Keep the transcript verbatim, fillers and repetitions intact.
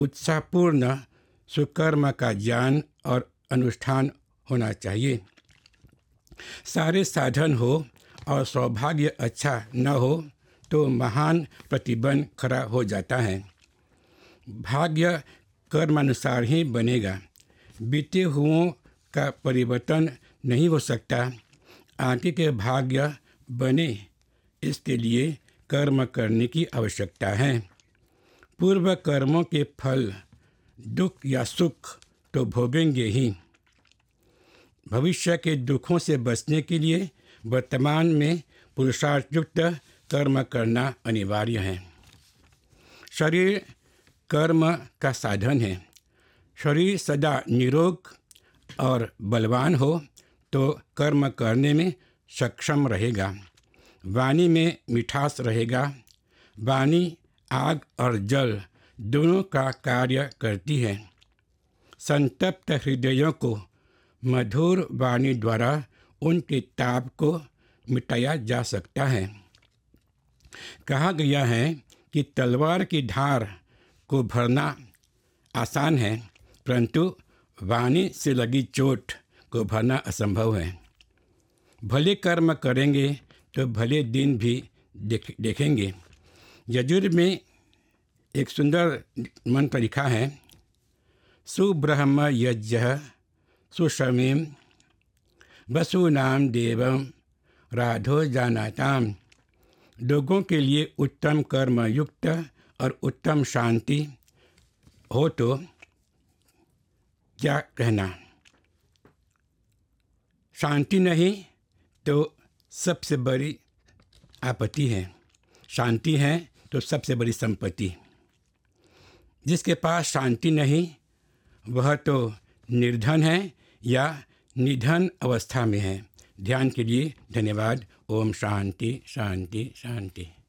उत्साहपूर्ण सुकर्म का ज्ञान और अनुष्ठान होना चाहिए। सारे साधन हो और सौभाग्य अच्छा न हो तो महान प्रतिबंध खड़ा हो जाता है। भाग्य कर्मानुसार ही बनेगा। बीते हुओं का परिवर्तन नहीं हो सकता। आगे के भाग्य बने इसके लिए कर्म करने की आवश्यकता है। पूर्व कर्मों के फल दुख या सुख तो भोगेंगे ही। भविष्य के दुखों से बचने के लिए वर्तमान में पुरुषार्थयुक्त कर्म करना अनिवार्य है। शरीर कर्म का साधन है। शरीर सदा निरोग और बलवान हो तो कर्म करने में सक्षम रहेगा। वाणी में मिठास रहेगा। वाणी आग और जल दोनों का कार्य करती है। संतप्त हृदयों को मधुर वाणी द्वारा उनके ताप को मिटाया जा सकता है। कहा गया है कि तलवार की धार को भरना आसान है, परंतु वाणी से लगी चोट को भरना असंभव है। भले कर्म करेंगे तो भले दिन भी देख देखेंगे। यजुर्वेद में एक सुंदर मंत्र लिखा है, सुब्रह्म यज्ञ सुषमीम वसुनाम देवम राधो जानाताम। लोगों के लिए उत्तम कर्म युक्त और उत्तम शांति हो तो क्या कहना। शांति नहीं तो सबसे बड़ी आपत्ति है। शांति है तो सबसे बड़ी संपत्ति। जिसके पास शांति नहीं वह तो निर्धन है या निधन अवस्था में है। ध्यान के लिए धन्यवाद। ओम शांति शांति शांति।